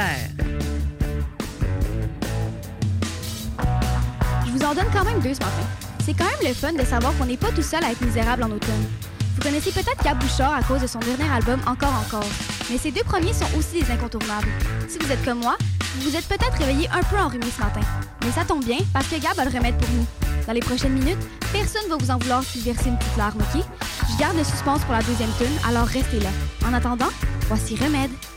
Claire. Je vous en donne quand même 2 ce matin. C'est quand même le fun de savoir qu'on n'est pas tout seul à être misérable en automne. Vous connaissez peut-être Gab Bouchard à cause de son dernier album Encore, mais ces 2 premiers sont aussi des incontournables. Si vous êtes comme moi, vous vous êtes peut-être réveillé un peu enrhumé ce matin. Mais ça tombe bien parce que Gab a le remède pour nous. Dans les prochaines minutes, personne ne va vous en vouloir si vous versez une petite larme, OK? Je garde le suspense pour la deuxième tune, alors restez là. En attendant, voici Remède.